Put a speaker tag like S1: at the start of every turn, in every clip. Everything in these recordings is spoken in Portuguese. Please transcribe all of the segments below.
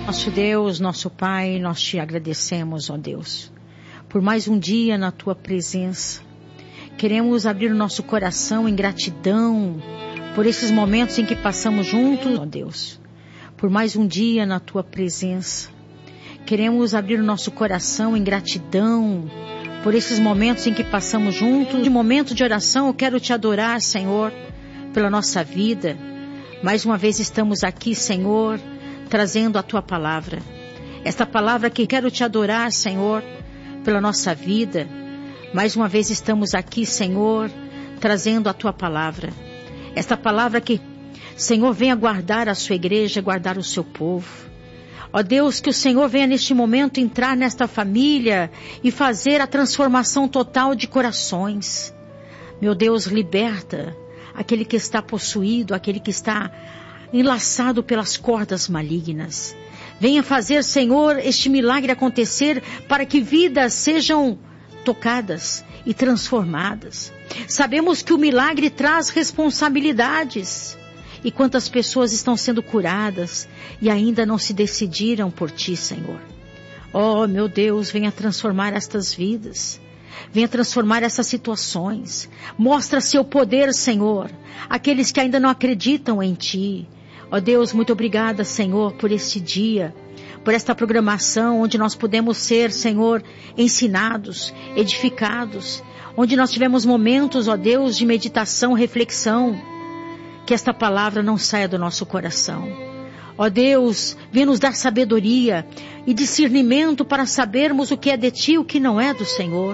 S1: Nosso Deus, nosso Pai, nós te agradecemos, ó Deus, por mais um dia na tua presença. Queremos abrir o nosso coração em gratidão por esses momentos em que passamos juntos, ó Deus, por mais um dia na tua presença. Queremos abrir o nosso coração em gratidão por esses momentos em que passamos juntos. De momento de oração, eu quero te adorar, Senhor, pela nossa vida. Mais uma vez estamos aqui, Senhor, trazendo a tua palavra. Esta palavra que quero te adorar, Senhor, pela nossa vida. Mais uma vez estamos aqui, Senhor, trazendo a tua palavra. Esta palavra que, Senhor, venha guardar a sua igreja, guardar o seu povo. Ó Deus, que o Senhor venha neste momento entrar nesta família e fazer a transformação total de corações. Meu Deus, liberta aquele que está possuído, aquele que está enlaçado pelas cordas malignas. Venha fazer, Senhor, este milagre acontecer para que vidas sejam tocadas e transformadas. Sabemos que o milagre traz responsabilidades. E quantas pessoas estão sendo curadas e ainda não se decidiram por ti, Senhor. Oh, meu Deus, venha transformar estas vidas. Venha transformar essas situações. Mostra seu poder, Senhor, aqueles que ainda não acreditam em ti. Ó Deus, muito obrigada, Senhor, por este dia, por esta programação onde nós podemos ser, Senhor, ensinados, edificados, onde nós tivemos momentos, ó Deus, de meditação, reflexão. Que esta palavra não saia do nosso coração. Ó Deus, venha nos dar sabedoria e discernimento para sabermos o que é de ti e o que não é do Senhor.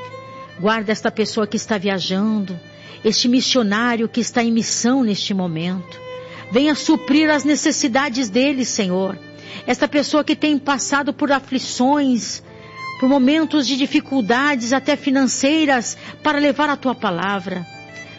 S1: Guarda esta pessoa que está viajando, este missionário que está em missão neste momento. Venha suprir as necessidades dele, Senhor. Esta pessoa que tem passado por aflições, por momentos de dificuldades até financeiras, para levar a tua palavra.